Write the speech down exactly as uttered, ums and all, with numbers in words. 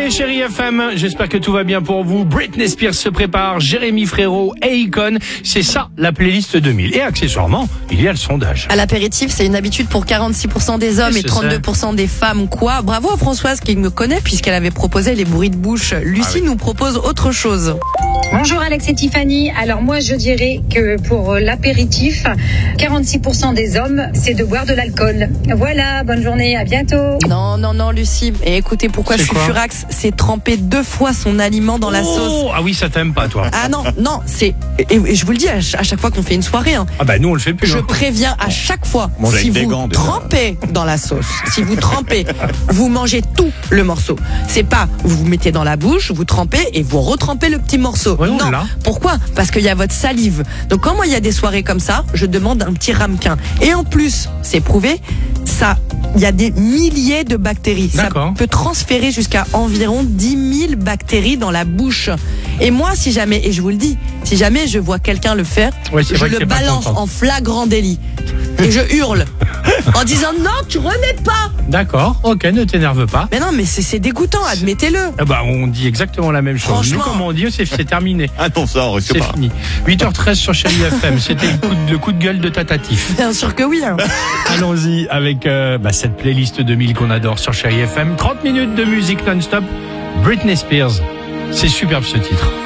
Écoutez Chérie F M, j'espère que tout va bien pour vous. Britney Spears se prépare, Jérémy Frérot et Akon. C'est ça la playlist deux mille. Et accessoirement, il y a le sondage. À l'apéritif, c'est une habitude pour quarante-six pour cent des hommes Oui, et trente-deux pour cent des femmes. Quoi ? Bravo à Françoise qui me connaît puisqu'elle avait proposé les bruits de bouche. Lucie ah oui. nous propose autre chose. Bonjour Alex et Tiffany. Alors moi je dirais que pour l'apéritif, quarante-six pour cent des hommes, c'est de boire de l'alcool. Voilà, bonne journée, à bientôt. Non, non, non Lucie. Et écoutez pourquoi c'est je suis quoi furax, c'est tremper deux fois son aliment dans la oh, sauce. Ah oui, ça t'aime pas toi. Ah non, non, c'est... Et, et je vous le dis à chaque fois qu'on fait une soirée. Hein, ah bah nous on le fait plus. Je hein. préviens à chaque fois, Bon, si vous gants, trempez dans la sauce, si vous trempez, vous mangez tout le morceau. C'est pas, vous vous mettez dans la bouche, vous trempez et vous retrempez le petit morceau. Ouais, non, pourquoi ? Parce qu'il y a votre salive. Donc quand moi il y a des soirées comme ça, je demande un petit ramequin. Et en plus, c'est prouvé, ça, il y a des milliers de bactéries. D'accord. Ça peut transférer jusqu'à environ dix mille bactéries dans la bouche. Et moi, si jamais, et je vous le dis, si jamais je vois quelqu'un le faire, ouais, je le balance en flagrant délit. Et je hurle en disant non, tu remets pas. D'accord, ok, ne t'énerve pas. Mais non, mais c'est, c'est dégoûtant, admettez-le. Ah bah, on dit exactement la même chose. Nous, comme on dit, c'est, c'est terminé. Ah non, ça, on risque c'est pas. fini. huit heures treize sur Chérie F M. C'était le coup, de, le coup de gueule de Tatatif. Bien sûr que oui. Hein. Allons-y avec euh, bah, cette playlist deux mille qu'on adore sur Chérie F M. trente minutes de musique non-stop. Britney Spears. C'est superbe ce titre.